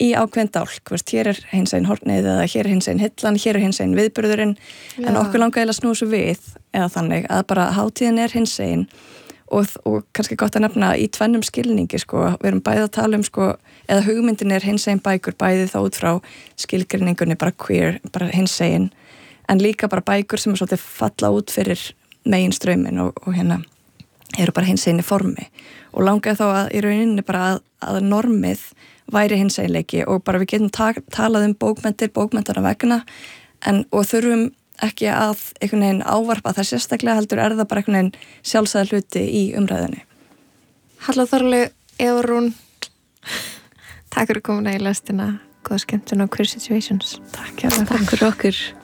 í ákveðin dálk, hér hinsegin hornið eða hér hinsegin hillan, hér hinsegin viðburðurinn, en okkur langar eiginlega að snúa svo við eða þannig að bara hátíðin hinsegin og kannski gott að nefna í tvennum skilningi við erum bæði að tala eða hugmyndin hinsegin bækur, bæði þá út frá skilgreiningunni bara queer, bara hinsegin, en líka bara bækur sem svolítið falla út fyrir meginstraumin og eru bara hinsegin í formi og langaði þá að í rauninni bara að normið væri hinseginleiki og bara við getum talað bókmenntarna vegna og þurfum ekki að einhvern veginn ávarpa það sérstaklega heldur það bara einhvern veginn sjálfsagða hluti í umræðunni. Halla Þorlaug, Eva Rún, takk fyrir komuna í lestina, góða skemmtun á Queer Situations. Takk fyrir okkur.